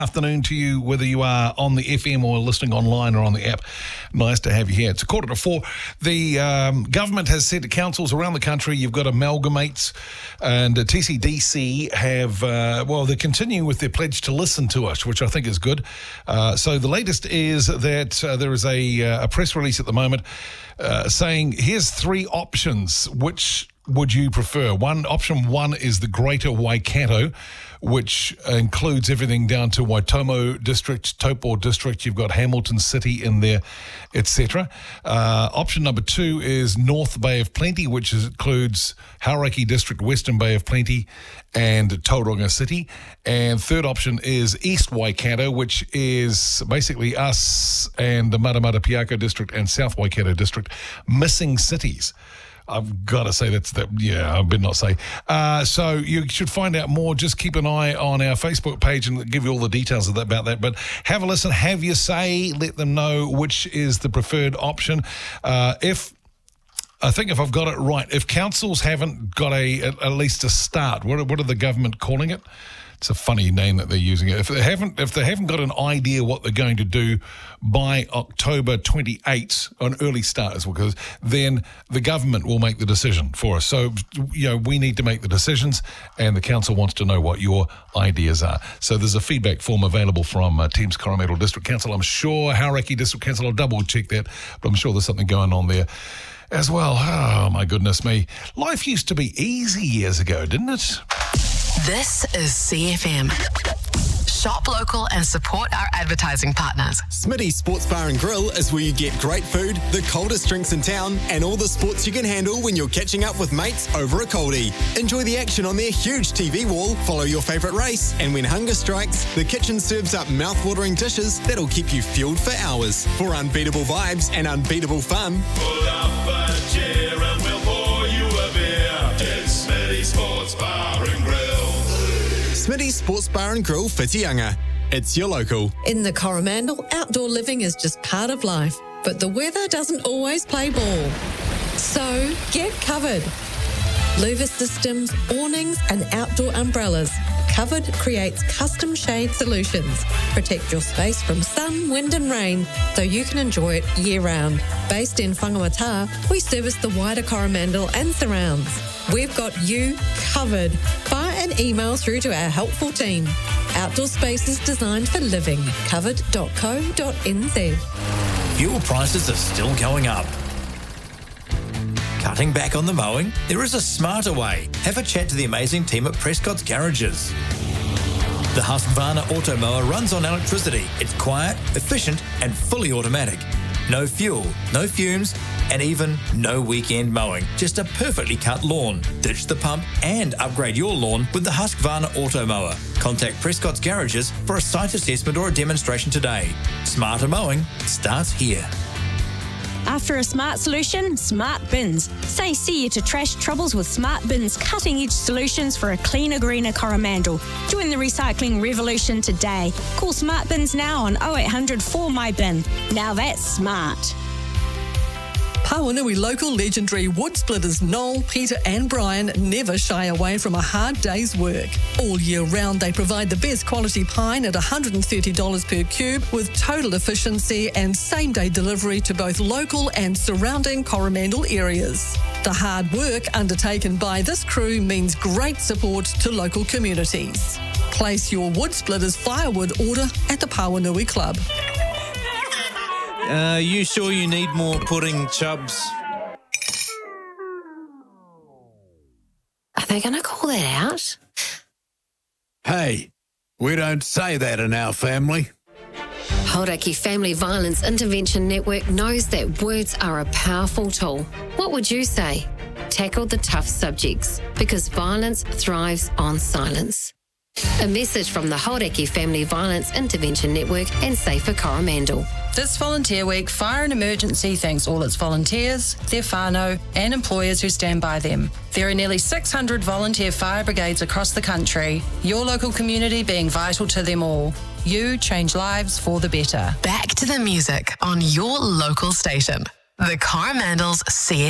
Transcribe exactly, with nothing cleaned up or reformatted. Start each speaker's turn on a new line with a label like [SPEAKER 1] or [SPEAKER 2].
[SPEAKER 1] Afternoon to you, whether you are on the F M or listening online or on the app. Nice to have you here. It's a quarter to four. The um, government has said to councils around the country, you've got amalgamates, and uh, T C D C have, uh, well, they're continuing with their pledge to listen to us, which I think is good. Uh, so the latest is that uh, there is a, uh, a press release at the moment uh, saying, here's three options. Which would you prefer? One option one is the Greater Waikato, which includes everything down to Waitomo District, Taupo District. You've got Hamilton City in there, et cetera. Uh, option number two is North Bay of Plenty, which is, includes Hauraki District, Western Bay of Plenty, and Tauranga City. And third option is East Waikato, which is basically us and the Matamata Piako District and South Waikato District, missing cities. I've got to say that's that. Yeah, I better not say. Uh, so you should find out more. Just keep an eye on our Facebook page and give you all the details of that, about that. But have a listen, have your say, let them know which is the preferred option. Uh, if I think if I've got it right, if councils haven't got a at, at least a start, what what are the government calling it? It's a funny name that they're using. If they haven't, if they haven't got an idea what they're going to do by October twenty-eighth, an early start as well, because then the government will make the decision for us. So, you know, we need to make the decisions, and the council wants to know what your ideas are. So there's a feedback form available from uh, Thames Coromandel District Council. I'm sure Hauraki District Council, I'll double check that, but I'm sure there's something going on there as well. Oh, my goodness me. Life used to be easy years ago, didn't it?
[SPEAKER 2] This is C F M. Shop local and support our advertising partners.
[SPEAKER 3] Smitty's Sports Bar and Grill is where you get great food, the coldest drinks in town, and all the sports you can handle when you're catching up with mates over a coldie. Enjoy the action on their huge T V wall, follow your favourite race, and when hunger strikes, the kitchen serves up mouth-watering dishes that'll keep you fueled for hours. For unbeatable vibes and unbeatable fun,
[SPEAKER 4] pull up a chair and we'll pour you a beer. It's Smitty's Sports Bar and Grill.
[SPEAKER 3] Smitty's Sports Bar and Grill, Whitianga. It's your local.
[SPEAKER 5] In the Coromandel, outdoor living is just part of life, but the weather doesn't always play ball. So get covered. Louver systems, awnings and outdoor umbrellas. Covered creates custom shade solutions. Protect your space from sun, wind and rain so you can enjoy it year-round. Based in Whangamata, we service the wider Coromandel and surrounds. We've got you covered. Fire an email through to our helpful team. Outdoor spaces designed for living. covered dot co dot n z.
[SPEAKER 6] Fuel prices are still going up. Cutting back on the mowing? There is a smarter way. Have a chat to the amazing team at Prescott's Garages. The Husqvarna Auto Mower runs on electricity. It's quiet, efficient and fully automatic. No fuel, no fumes, and even no weekend mowing. Just a perfectly cut lawn. Ditch the pump and upgrade your lawn with the Husqvarna Auto Mower. Contact Prescott's Garages for a site assessment or a demonstration today. Smarter mowing starts here.
[SPEAKER 7] After a smart solution, Smart Bins. Say see you to trash troubles with Smart Bins, cutting-edge solutions for a cleaner, greener Coromandel. Join the recycling revolution today. Call Smart Bins now on oh eight hundred four my bin. Now that's smart.
[SPEAKER 5] Pawanui local legendary wood splitters Noel, Peter and Brian never shy away from a hard day's work. All year round they provide the best quality pine at one hundred thirty dollars per cube with total efficiency and same-day delivery to both local and surrounding Coromandel areas. The hard work undertaken by this crew means great support to local communities. Place your wood splitters firewood order at the Pawanui Club.
[SPEAKER 8] Uh, you sure you need more pudding, Chubbs?
[SPEAKER 2] Are they going to call that out?
[SPEAKER 9] Hey, we don't say that in our family.
[SPEAKER 10] Hauraki Family Violence Intervention Network knows that words are a powerful tool. What would you say? Tackle the tough subjects, because violence thrives on silence. A message from the Hauraki Family Violence Intervention Network and Safer Coromandel.
[SPEAKER 11] This Volunteer Week, Fire and Emergency thanks all its volunteers, their whānau and employers who stand by them. There are nearly six hundred volunteer fire brigades across the country, your local community being vital to them all. You change lives for the better.
[SPEAKER 2] Back to the music on your local station. The Coromandel's C